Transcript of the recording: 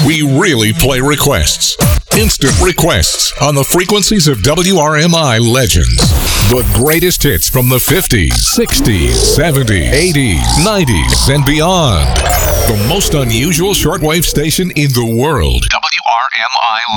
We really play requests. Instant requests on the frequencies of WRMI legends. The greatest hits from the 50s, 60s, 70s, 80s, 90s, and beyond. The most unusual shortwave station in the world. WRMI.